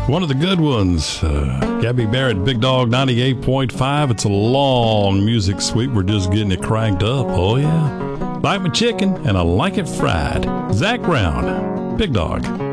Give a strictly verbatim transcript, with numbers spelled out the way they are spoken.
One of the good ones, uh, Gabby Barrett, Big Dog ninety-eight point five. It's a long music suite. We're just getting it cranked up. Oh, yeah. Like my chicken, and I like it fried. Zach Brown, Big Dog.